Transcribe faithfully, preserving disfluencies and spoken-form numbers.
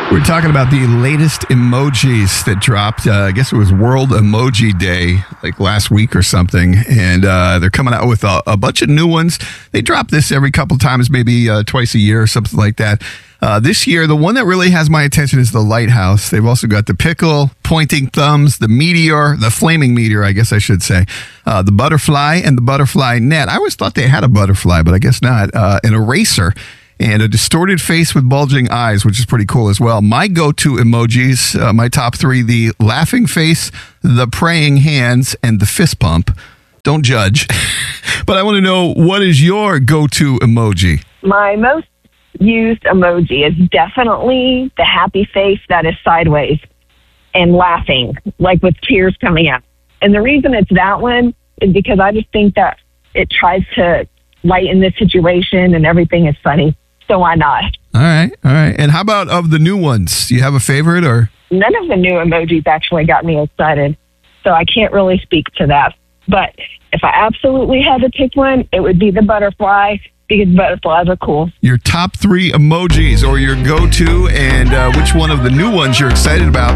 We're talking about the latest emojis that dropped. Uh, I guess it was World Emoji Day, like last week or something. And uh, they're coming out with a, a bunch of new ones. They drop this every couple times, maybe uh, twice a year or something like that. Uh, this year, the one that really has my attention is the lighthouse. They've also got the pickle, pointing thumbs, the meteor, the flaming meteor, I guess I should say, uh, the butterfly, and the butterfly net. I always thought they had a butterfly, but I guess not. Uh, an eraser. And a distorted face with bulging eyes, which is pretty cool as well. My go-to emojis, uh, my top three, the laughing face, the praying hands, and the fist pump. Don't judge. But I want to know, what is your go-to emoji? My most used emoji is definitely the happy face that is sideways and laughing, like with tears coming out. And the reason it's that one is because I just think that it tries to lighten the situation and everything is funny. So why not? All right, all right. And how about of the new ones? Do you have a favorite or? None of the new emojis actually got me excited, so I can't really speak to that. But if I absolutely had to pick one, it would be the butterfly, because butterflies are cool. Your top three emojis or your go-to, and uh, which one of the new ones you're excited about?